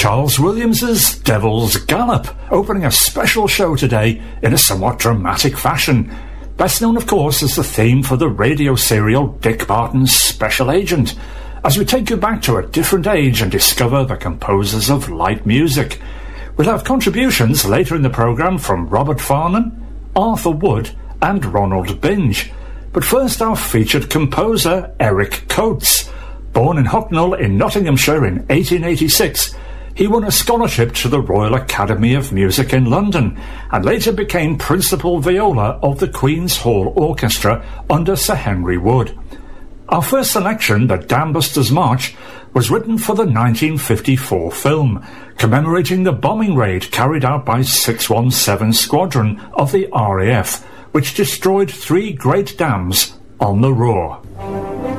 Charles Williams's Devil's Gallop, opening a special show today in a somewhat dramatic fashion. Best known, of course, as the theme for the radio serial Dick Barton's Special Agent, as we take you back to a different age and discover the composers of light music. We'll have contributions later in the programme from Robert Farnan, Arthur Wood and Ronald Binge. But first, our featured composer, Eric Coates. Born in Hucknall in Nottinghamshire in 1886, he won a scholarship to the Royal Academy of Music in London and later became principal viola of the Queen's Hall Orchestra under Sir Henry Wood. Our first selection, the Dambusters March, was written for the 1954 film, commemorating the bombing raid carried out by 617 Squadron of the RAF, which destroyed 3 great dams on the Ruhr.